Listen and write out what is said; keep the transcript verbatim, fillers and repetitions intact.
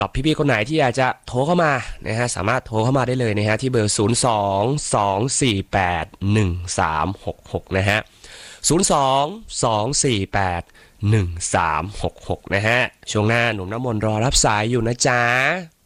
พี่ๆคนไหนที่อยากจะโทรเข้ามานะฮะสามารถโทรเข้ามาได้เลยนะฮะที่เบอร์ศูนย์ สอง สอง สี่ แปด หนึ่ง สาม หก หกนะฮะศูนย์ สอง สอง สี่ แปด หนึ่ง สาม หก หกนะฮะช่วงหน้าหนุ่มน้ำมนต์รอรับสายอยู่นะจ๊ะ